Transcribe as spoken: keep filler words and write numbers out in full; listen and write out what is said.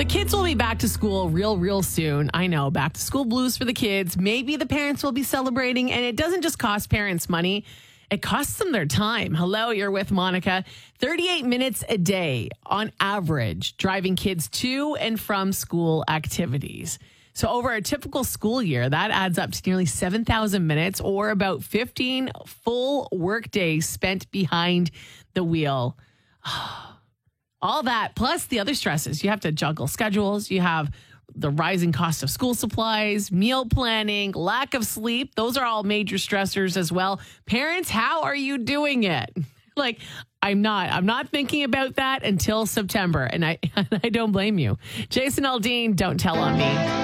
The kids will be back to school real, real soon. I know, back to school blues for the kids. Maybe the parents will be celebrating, and it doesn't just cost parents money. It costs them their time. Hello, you're with Monica. thirty-eight minutes a day on average, driving kids to and from school activities. So over a typical school year, that adds up to nearly seven thousand minutes or about fifteen full work days spent behind the wheel. All that, plus the other stresses. You have to juggle schedules. You have the rising cost of school supplies, meal planning, lack of sleep. Those are all major stressors as well. Parents, how are you doing it? Like, I'm not. I'm not thinking about that until September, and I, I don't blame you. Jason Aldean, Don't Tell on Me.